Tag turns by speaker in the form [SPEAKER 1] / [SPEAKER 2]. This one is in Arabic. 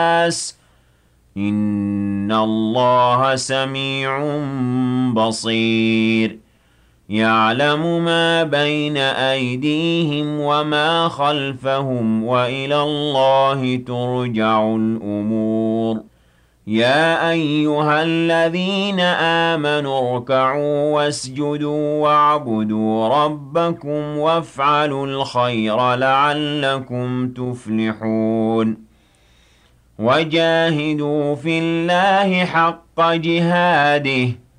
[SPEAKER 1] الناس إن الله سميع بصير يعلم ما بين أيديهم وما خلفهم وإلى الله ترجع الأمور يا أيها الذين آمنوا اركعوا واسجدوا واعبدوا ربكم وافعلوا الخير لعلكم تفلحون وجاهدوا في الله حق جهاده